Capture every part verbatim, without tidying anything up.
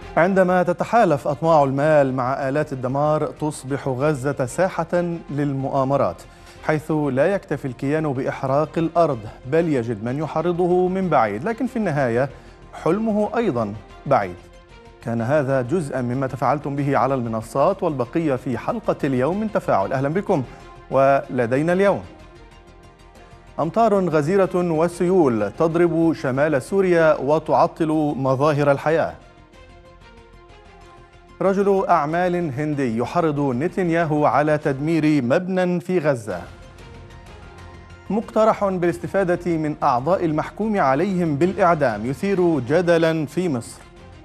عندما تتحالف أطماع المال مع آلات الدمار تصبح غزة ساحة للمؤامرات، حيث لا يكتفي الكيان بإحراق الأرض بل يجد من يحرضه من بعيد، لكن في النهاية حلمه أيضا بعيد. كان هذا جزءا مما تفاعلتم به على المنصات، والبقية في حلقة اليوم من تفاعل. أهلا بكم. ولدينا اليوم أمطار غزيرة وسيول تضرب شمال سوريا وتعطل مظاهر الحياة. رجل أعمال هندي يحرض نتنياهو على تدمير مبنى في غزة. مقترح بالاستفادة من أعضاء المحكوم عليهم بالإعدام يثير جدلا في مصر.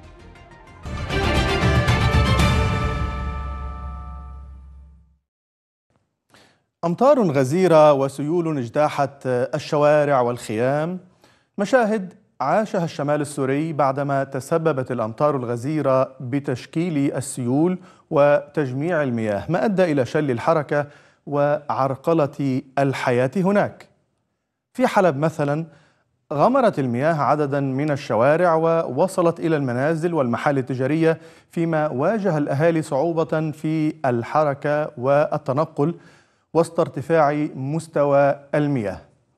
أمطار غزيرة وسيول اجتاحت الشوارع والخيام، مشاهد عاشها الشمال السوري بعدما تسببت الأمطار الغزيرة بتشكيل السيول وتجميع المياه، ما أدى إلى شل الحركة وعرقلة الحياة هناك. في حلب مثلا غمرت المياه عددا من الشوارع ووصلت إلى المنازل والمحال التجارية، فيما واجه الأهالي صعوبة في الحركة والتنقل وسط ارتفاع مستوى المياه.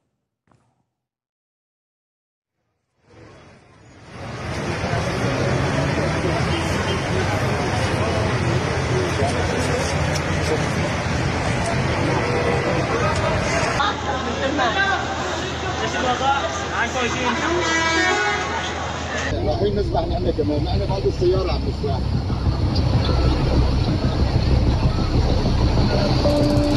رايحين نسبح نحن كمان، نحن بعد السيارة عم نسبح.